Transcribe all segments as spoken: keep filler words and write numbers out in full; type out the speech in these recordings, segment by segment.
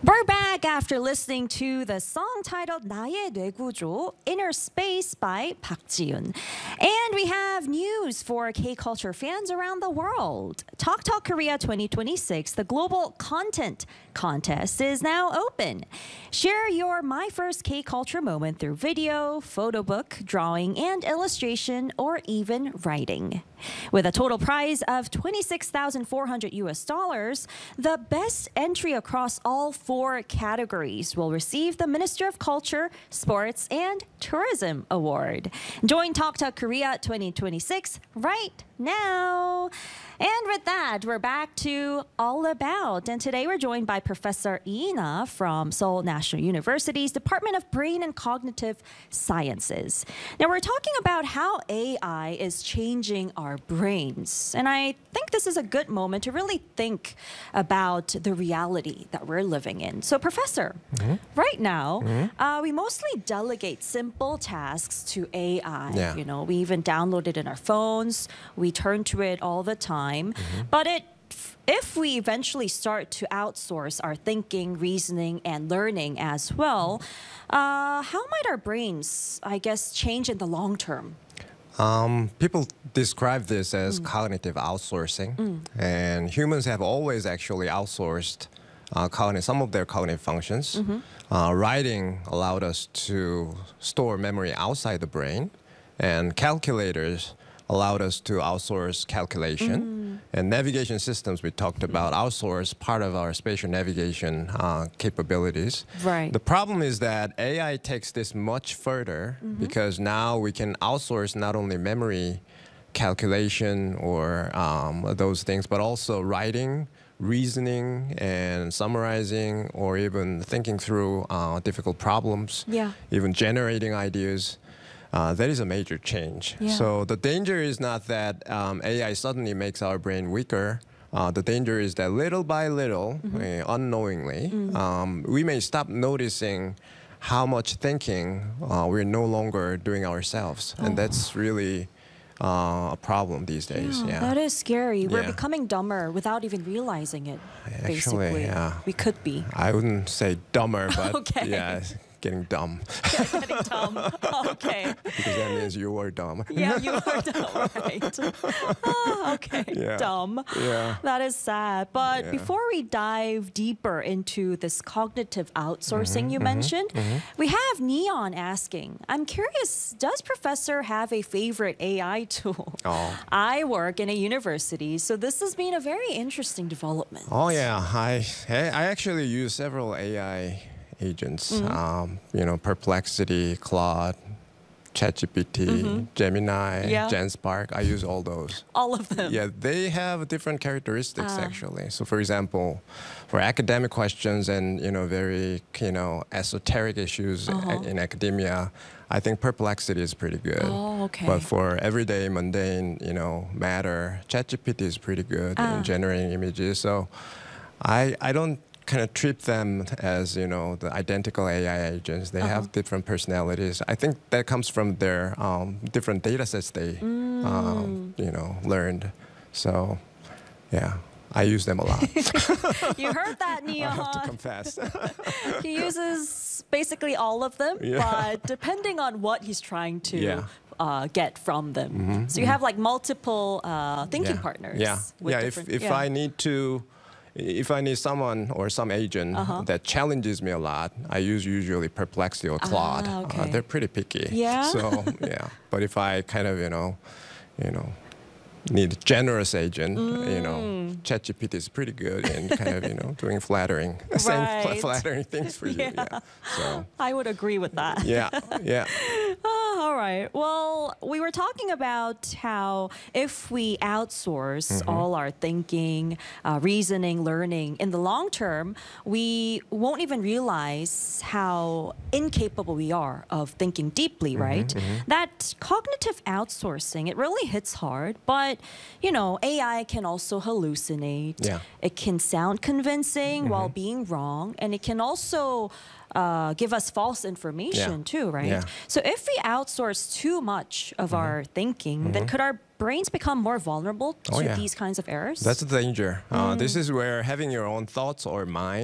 We're back after listening to the song titled 나의 뇌구조, Inner Space by Park Ji-yoon. And we have news for K-culture fans around the world. Talk Talk Korea twenty twenty-six, the global content contest, is now open. Share your My First K-culture moment through video, photo book, drawing, and illustration, or even writing. With a total prize of twenty-six thousand four hundred U S dollars, the best entry across all four categories will receive the Minister of Culture, Sports, and Tourism Award. Join Talk Talk Korea twenty twenty-six right now. And with that, we're back to All About. And today we're joined by Professor Lee Na from Seoul National University's Department of Brain and Cognitive Sciences. Now we're talking about how A I is changing our brains. And I think this is a good moment to really think about the reality that we're living in. So Professor, mm-hmm. right now, mm-hmm. uh, we mostly delegate simple tasks to A I. Yeah. You know, we even download it in our phones. We turn to it all the time. Mm-hmm. But it, if we eventually start to outsource our thinking, reasoning, and learning as well, uh, how might our brains, I guess, change in the long term? Um, people describe this as mm. cognitive outsourcing, mm. and humans have always actually outsourced uh, cognitive, some of their cognitive functions. Mm-hmm. uh, writing allowed us to store memory outside the brain, and calculators allowed us to outsource calculation. Mm. And navigation systems we talked about outsource part of our spatial navigation uh, capabilities. Right. The problem is that A I takes this much further mm-hmm. because now we can outsource not only memory calculation or um, those things, but also writing, reasoning, and summarizing, or even thinking through uh, difficult problems, yeah. even generating ideas. Uh, that is a major change. Yeah. So the danger is not that um, A I suddenly makes our brain weaker. Uh, the danger is that little by little, mm-hmm. uh, unknowingly, mm-hmm. um, we may stop noticing how much thinking uh, we're no longer doing ourselves. Oh. And that's really uh, a problem these days. Yeah, yeah. That is scary. We're yeah. becoming dumber without even realizing it, Actually, basically. Yeah. We could be. I wouldn't say dumber, but okay. yeah. Getting dumb. Yeah, getting dumb. Okay. Because that means you are dumb. Yeah, you are dumb, right? Oh, okay, yeah. dumb. Yeah. That is sad. But yeah. before we dive deeper into this cognitive outsourcing mm-hmm, you mm-hmm, mentioned, mm-hmm. we have Neon asking, I'm curious, does Professor have a favorite A I tool? Oh. I work in a university, so this has been a very interesting development. Oh, yeah. I, I actually use several A I agents, mm-hmm. um, you know, Perplexity, Claude, ChatGPT, mm-hmm. Gemini, yeah. GenSpark. I use all those. All of them? Yeah, they have different characteristics, uh. actually. So, for example, for academic questions and, you know, very, you know, esoteric issues uh-huh. in academia, I think Perplexity is pretty good. Oh, okay. But for everyday, mundane, you know, matter, ChatGPT is pretty good uh. in generating images. So, I, I don't kind of treat them as, you know, the identical A I agents. They uh-huh. have different personalities. I think that comes from their um, different data sets they, mm. um, you know, learned. So, yeah, I use them a lot. You heard that, Neon. I have to confess. He uses basically all of them, yeah. but depending on what he's trying to yeah. uh, get from them. Mm-hmm. So you have like multiple uh, thinking yeah. partners. Yeah, yeah. If, if yeah. I need to If I need someone or some agent uh-huh. that challenges me a lot, I use usually Perplexity or Claude. Ah, okay. uh, they're pretty picky. Yeah. So yeah. But if I kind of you know, you know, need a generous agent, mm. you know, ChatGPT is pretty good in kind of you know doing flattering, right. saying flattering things for you. Yeah. Yeah. So I would agree with that. Yeah. Yeah. Oh, all right. Well, we were talking about how if we outsource mm-hmm. all our thinking, uh, reasoning, learning, in the long term, we won't even realize how incapable we are of thinking deeply, mm-hmm, right? Mm-hmm. That cognitive outsourcing, it really hits hard. But, you know, A I can also hallucinate. Yeah. It can sound convincing mm-hmm. while being wrong. And it can also Uh, give us false information yeah. too, right? Yeah. So if we outsource too much of mm-hmm. our thinking, mm-hmm. then could our brains become more vulnerable to oh, yeah. these kinds of errors? That's the danger. Mm. Uh, this is where having your own thoughts or mind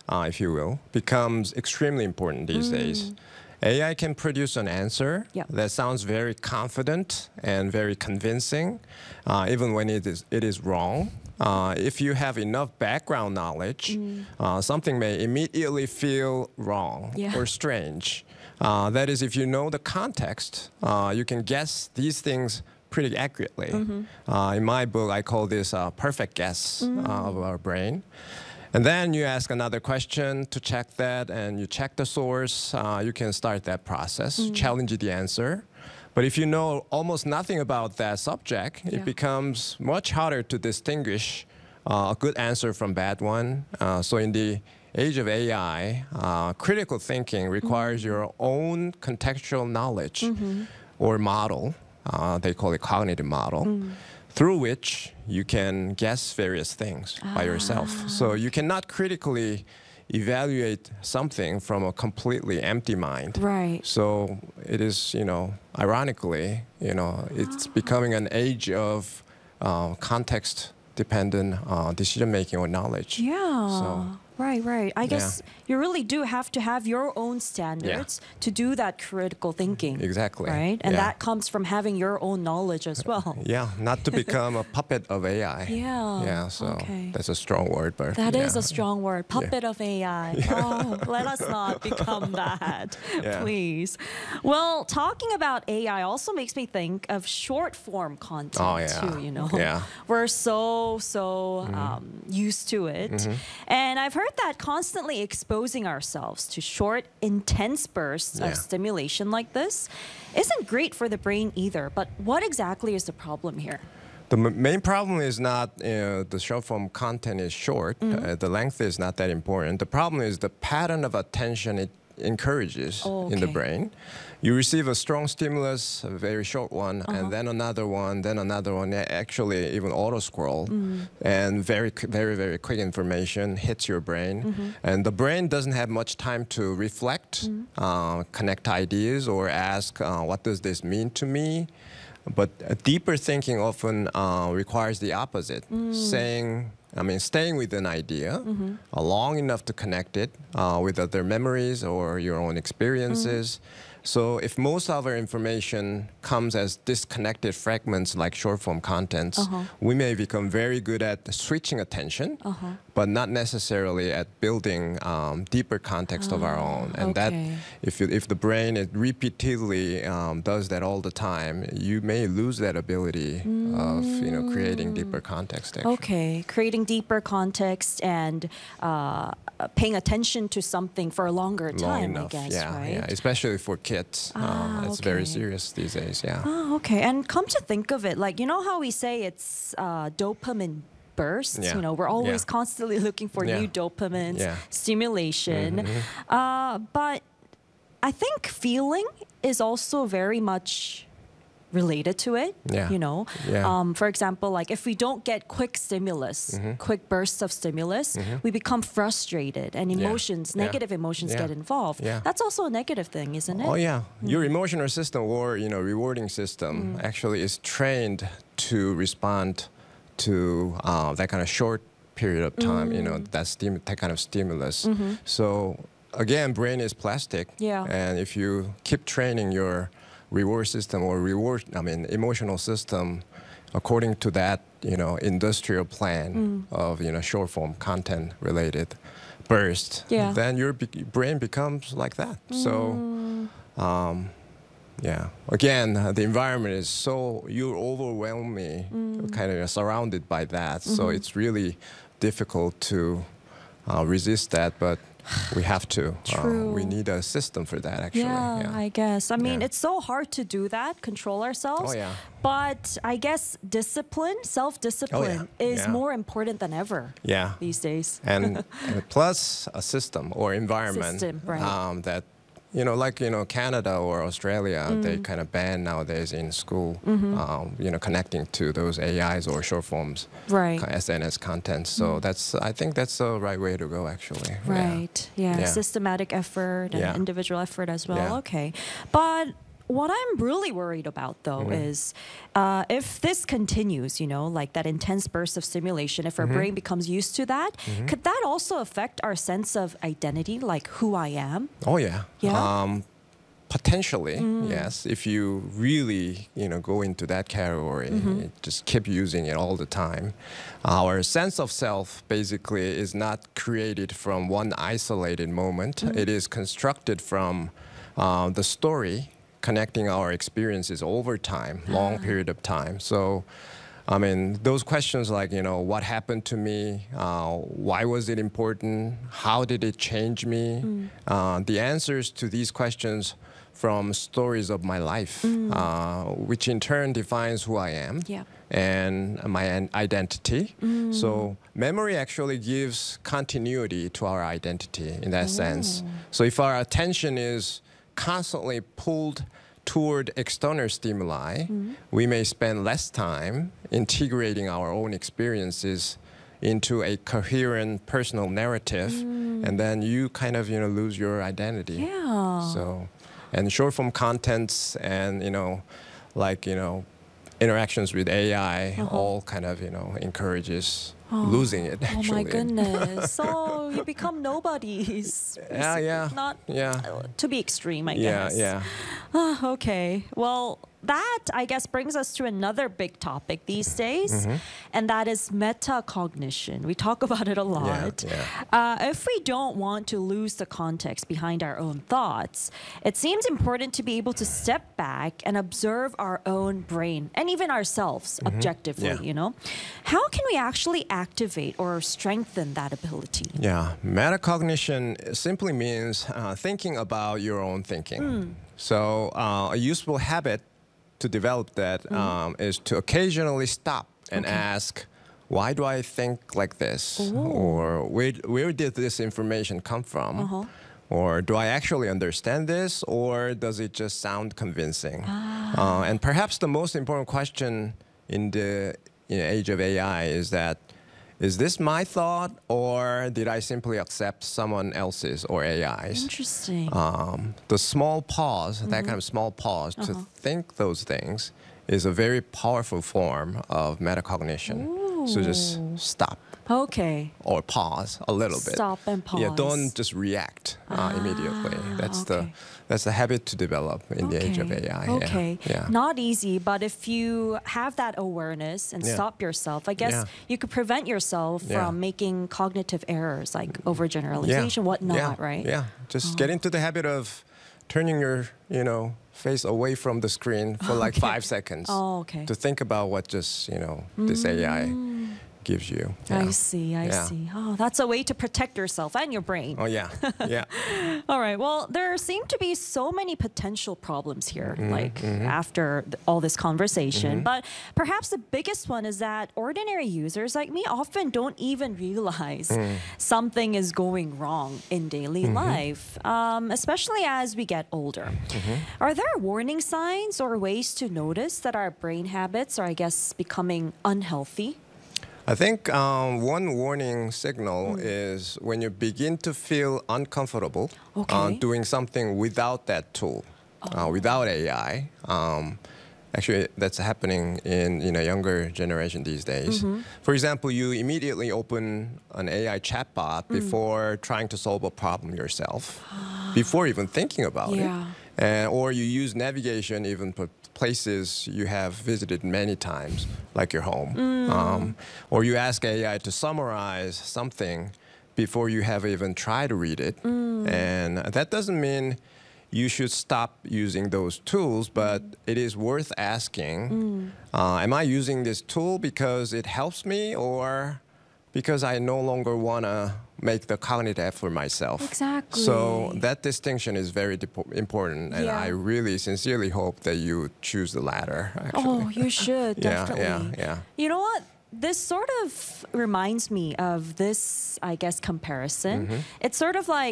uh, if you will, becomes extremely important these days. A I can produce an answer Yep. that sounds very confident and very convincing, uh, even when it is it is wrong. Uh, if you have enough background knowledge, uh, something may immediately feel wrong Yeah. or strange. Uh, that is, if you know the context, uh, you can guess these things pretty accurately. Uh, in my book, I call this a perfect guess uh, of our brain. And then you ask another question to check that, and you check the source. Uh, you can start that process, challenge the answer. But if you know almost nothing about that subject, Yeah. it becomes much harder to distinguish uh, a good answer from bad one. Uh, so in the age of A I, uh, critical thinking requires your own contextual knowledge or model. Uh, they call it cognitive model, through which you can guess various things by yourself. So you cannot critically evaluate something from a completely empty mind. Right. So it is, you know, ironically, you know, it's becoming an age of uh, context-dependent uh, decision-making or knowledge. Yeah. So, right, right. I guess you really do have to have your own standards to do that critical thinking. Exactly. Right? And Yeah. that comes from having your own knowledge as well. yeah, not to become a puppet of A I. Yeah, Yeah, so okay. that's a strong word, but That is yeah. a strong word, puppet of A I. Oh, let us not become that, Yeah. please. Well, talking about A I also makes me think of short form content Oh, yeah. too, you know. Yeah. We're so, so um, used to it. And I've heard that constantly exposing ourselves to short, intense bursts Yeah. of stimulation like this isn't great for the brain either. But what exactly is the problem here? The m- main problem is not you know, the short form content is short. Mm-hmm. Uh, the length is not that important. The problem is the pattern of attention it encourages Oh, in the okay. brain. You receive a strong stimulus, a very short one, Uh-huh. and then another one, then another one. Yeah, actually, even auto scroll, Mm. and very, qu- very, very quick information hits your brain, Mm-hmm. and the brain doesn't have much time to reflect, Mm. uh, connect ideas, or ask, uh, "What does this mean to me?" But uh, deeper thinking often uh, requires the opposite, saying, I mean, staying with an idea uh, long enough to connect it uh, with other memories or your own experiences. So if most of our information comes as disconnected fragments like short form contents, Uh-huh. we may become very good at switching attention, Uh-huh. but not necessarily at building um, deeper context of our own. And that, okay. if, you, if the brain it repeatedly um, does that all the time, you may lose that ability of you know creating deeper context. Actually. Okay, creating deeper context and uh, paying attention to something for a longer Long time, enough, I guess, yeah, right? yeah, especially for kids. Ah, um, it's very okay. serious these days. Yeah. Oh, okay. And come to think of it, like, you know how we say it's uh, dopamine bursts? Yeah. You know, we're always Yeah. constantly looking for Yeah. new dopamines, Yeah. stimulation. Uh, but I think feeling is also very much related to it. Yeah. You know, Yeah. um, for example, like if we don't get quick stimulus, quick bursts of stimulus, we become frustrated and emotions, Yeah. negative emotions Yeah. get involved. Yeah. That's also a negative thing, isn't it? Oh yeah, your emotional system or you know rewarding system actually is trained to respond to uh, that kind of short period of time. You know that stim- that kind of stimulus. So again, brain is plastic. Yeah. And if you keep training your reward system or reward, I mean emotional system, according to that you know industrial plan of you know short form content related burst, Yeah. then your be- brain becomes like that. So. Um, yeah. Again, uh, the environment is so you overwhelm me, kind of surrounded by that. So it's really difficult to uh, resist that, but we have to. True. Uh, we need a system for that, actually. Yeah, I guess. I mean, Yeah. it's so hard to do that, control ourselves. Oh, yeah. But I guess discipline, self-discipline, is Yeah. more important than ever Yeah. these days. And, and plus a system or environment System, right. um, that, you know, like, you know, Canada or Australia, Mm. they kind of ban nowadays in school, Mm-hmm. um, you know, connecting to those A Is or short forms, Right. co- S N S content. So that's, I think that's the right way to go, actually. Yeah. Right. Yeah. Yeah. Systematic effort and Yeah. individual effort as well. Yeah. Okay. But what I'm really worried about, though, Mm-hmm. is uh, if this continues, you know, like that intense burst of stimulation, if our Mm-hmm. brain becomes used to that, could that also affect our sense of identity, like who I am? Oh yeah. Yeah? Um, potentially, yes. If you really, you know, go into that category, just keep using it all the time. Our sense of self basically is not created from one isolated moment. It is constructed from uh, the story connecting our experiences over time, long period of time. So. I mean, those questions like, you know, what happened to me? Uh, why was it important? How did it change me? Uh, the answers to these questions from stories of my life, uh, which in turn defines who I am Yeah. and my an- identity. So memory actually gives continuity to our identity in that sense. So if our attention is constantly pulled toward external stimuli, we may spend less time integrating our own experiences into a coherent personal narrative, and then you kind of, you know, lose your identity. Yeah. So, and short form contents and, you know, like, you know, interactions with A I all kind of, you know, encourages losing it, Oh actually. my goodness. So you become nobodies. Yeah, yeah. Not Yeah. uh, to be extreme, I Yeah, guess. yeah. Ah, okay. Well, that, I guess, brings us to another big topic these days, and that is metacognition. We talk about it a lot. yeah. Uh, if we don't want to lose the context behind our own thoughts, it seems important to be able to step back and observe our own brain and even ourselves objectively, Yeah. you know? How can we actually activate or strengthen that ability? Yeah, metacognition simply means uh, thinking about your own thinking. So uh, a useful habit to develop that um, is to occasionally stop and ask, why do I think like this? Or where, where did this information come from? Or do I actually understand this? Or does it just sound convincing? Uh, and perhaps the most important question in the you know, age of A I is that, is this my thought, or did I simply accept someone else's or A I's? Interesting. Um, the small pause, that kind of small pause to think those things, is a very powerful form of metacognition. So just stop Okay. or pause a little bit. Stop and Yeah, pause. don't just react uh, immediately. That's the okay. that's the habit to develop in the age of A I. Yeah, Okay. Yeah. Not easy, but if you have that awareness and Yeah. stop yourself, I guess Yeah. you could prevent yourself Yeah. from making cognitive errors like overgeneralization, whatnot, yeah. right? Yeah, just get into the habit of turning your, you know, face away from the screen for like Okay. five seconds Oh, okay. to think about what just, you know, this A I gives you. I Yeah. see, I Yeah. see. Oh, that's a way to protect yourself and your brain. Oh yeah, yeah, All right. Well, there seem to be so many potential problems here, Mm-hmm, like after th- all this conversation. But perhaps the biggest one is that ordinary users like me often don't even realize Mm. something is going wrong in daily Mm-hmm. life, um, especially as we get older. Mm-hmm. Are there warning signs or ways to notice that our brain habits are, I guess, becoming unhealthy? I think um, one warning signal Mm. is when you begin to feel uncomfortable uh, Okay. doing something without that tool, uh, without A I. Um, actually, that's happening in you know younger generation these days. Mm-hmm. For example, you immediately open an A I chatbot Mm. before trying to solve a problem yourself, before even thinking about Yeah. it. And, or you use navigation even for places you have visited many times, like your home. Um, or you ask A I to summarize something before you have even tried to read it. And that doesn't mean you should stop using those tools, but it is worth asking, uh, am I using this tool because it helps me, or because I no longer want to make the cognitive effort myself? Exactly. So that distinction is very depo- important, and Yeah. I really sincerely hope that you choose the latter. Actually. Oh, you should, Yeah, definitely. yeah, yeah. You know what? This sort of reminds me of this, I guess, comparison. Mm-hmm. It's sort of like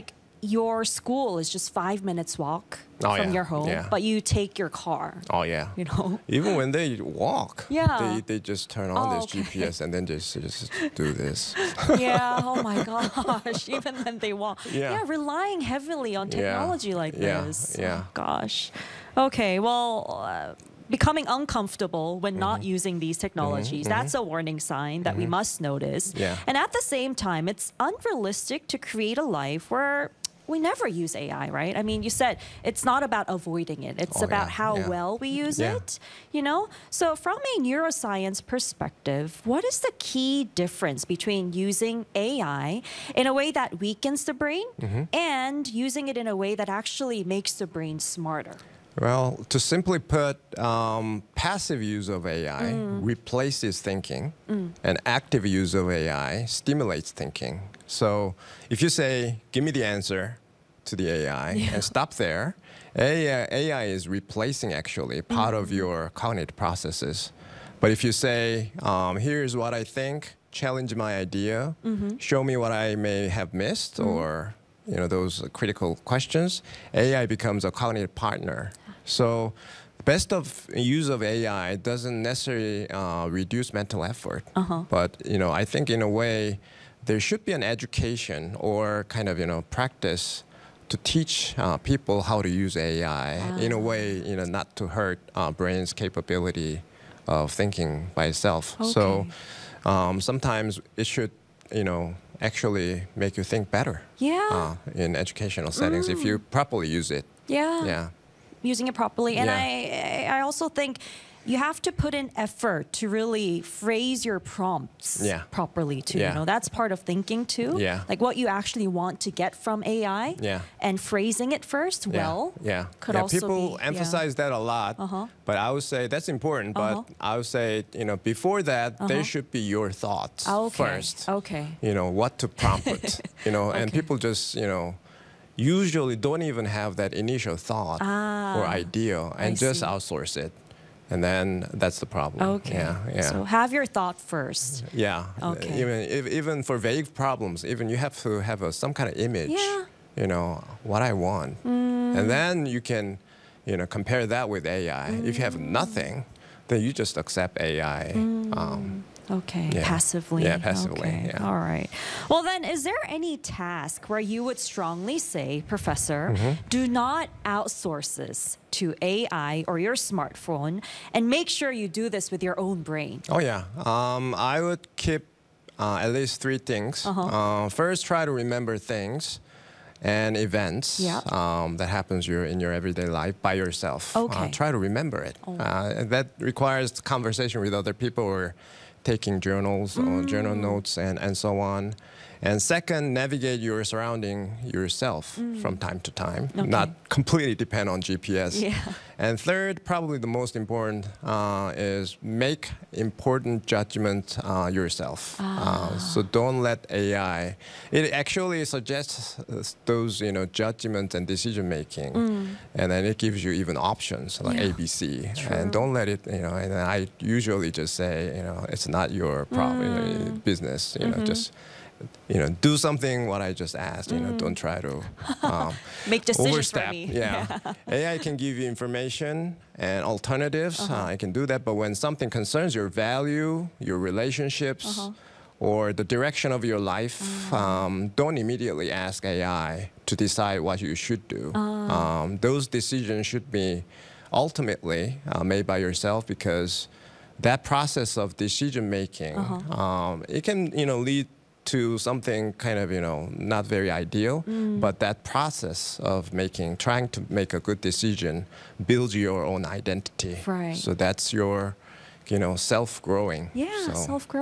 your school is just five minutes walk Oh, from yeah, your home, yeah. but you take your car. Oh yeah. You know. Even when they walk, Yeah. they, they just turn on Oh, this okay. G P S and then just just do this. Yeah. Oh my gosh. Even when they walk. Yeah. Relying heavily on Yeah, technology like yeah, this. yeah. Oh gosh. Okay. Well. Uh, Becoming uncomfortable when not Mm-hmm. using these technologies, that's a warning sign that we must notice. Yeah. And at the same time, it's unrealistic to create a life where we never use A I, right? I mean, you said it's not about avoiding it. It's Oh, about yeah, how yeah. well we use Yeah. it, you know? So from a neuroscience perspective, what is the key difference between using A I in a way that weakens the brain Mm-hmm. and using it in a way that actually makes the brain smarter? Well, to simply put, um, passive use of A I replaces thinking, and active use of A I stimulates thinking. So if you say, give me the answer to the A I and stop there, A I, A I is replacing actually part of your cognitive processes. But if you say, um, here's what I think, challenge my idea, show me what I may have missed, or you know those critical questions, A I becomes a cognitive partner. So best of use of A I doesn't necessarily uh, reduce mental effort, but you know I think in a way there should be an education or kind of you know practice to teach uh, people how to use A I in a way you know not to hurt uh, brain's capability of thinking by itself. So um, sometimes it should you know actually make you think better. Yeah. Uh, in educational settings if you properly use it. Yeah. Yeah. Using it properly. And Yeah. I I also think you have to put in effort to really phrase your prompts Yeah. properly too. Yeah. You know, that's part of thinking too. Yeah. Like what you actually want to get from A I. Yeah. And phrasing it first Yeah. well. yeah. Could yeah. also People be, emphasize that a lot, Uh-huh. but I would say that's important. But Uh-huh. I would say, you know, before that, Uh-huh. there should be your thoughts Yeah. Okay. first. Okay. You know what to prompt it. You know, and Okay. people just, you know, usually don't even have that initial thought or Ah, idea, and I just see. outsource it, and then that's the problem. Okay. Yeah. Yeah. So have your thought first. Yeah. Okay. Even if, even for vague problems, even you have to have a, some kind of image. Yeah. You know what I want, and then you can, you know, compare that with A I. If you have nothing, then you just accept A I. Um, Okay, Yeah. passively. Yeah, passively, Okay. yeah. All right. Well, then, is there any task where you would strongly say, Professor, Mm-hmm. do not outsource this to A I or your smartphone, and make sure you do this with your own brain? oh yeah. Um, I would keep uh, at least three things. Uh-huh. Uh, first, try to remember things and events Yep. um, that happens your, in your everyday life by yourself. Okay. Uh, try to remember it. Oh. Uh, and that requires conversation with other people or taking journals or Mm. journal notes and, and so on. And second, navigate your surrounding yourself from time to time, Okay. not completely depend on G P S. Yeah. And third, probably the most important, uh, is make important judgment uh, yourself. Uh, so don't let A I. It actually suggests uh, those you know judgment and decision making, and then it gives you even options like Yeah. A, B, C. True. And don't let it. You know. And I usually just say, you know, it's not your problem, business. You know, just. You know, do something what I just asked. You know, don't try to um, Make decisions overstep. for me. Yeah. A I can give you information and alternatives. Uh-huh. Uh, I can do that. But when something concerns your value, your relationships, Uh-huh. or the direction of your life, Mm. um, don't immediately ask A I to decide what you should do. Ah. Um, those decisions should be ultimately uh, made by yourself, because that process of decision making, Uh-huh. um, it can you know lead to something kind of you know not very ideal, Mm. but that process of making trying to make a good decision builds your own identity. Right. So that's your you know self growing. Yeah, so. self-growth.